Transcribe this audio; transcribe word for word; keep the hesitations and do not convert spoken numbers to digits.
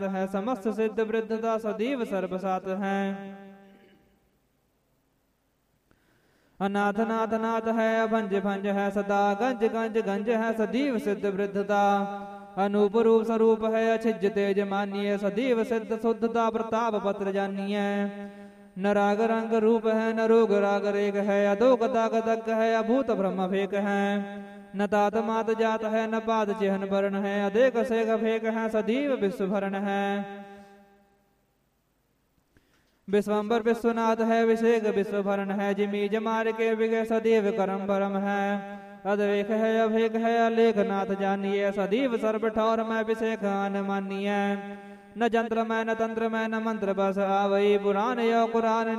है समस्त सिद्ध वृद्धता सदैव सर्वसात है। अनाथ नाथ नाथ है अभंज भंज है सदा गंज गंज गंज है सदैव सिद्ध वृद्धता। अनूप रूप स्वरूप है अछिज तेज मानिय सदैव सिद्ध शुद्धता प्रताप पत्र जानिय। न राग रंग रूप है न रोग राग रेग है अधो गदा गदग है अभूत ब्रह्म फेक है। न तात मात जात है न पाद चिहन वर्ण है अदेक सेक फेक है सदैव विश्व भरण है। विश्वम्बर विश्वनाथ है विषेक विश्व भरण है जिमी जमार के विगय सदैव करम परम है। अद्वेक है अभेक है अलेख नाथ जानिए सदैव सर्व ठौर में विषेक आन मानिए। न जंत्र में न तंत्र में न मंत्र बस आवई पुराण यो कुरान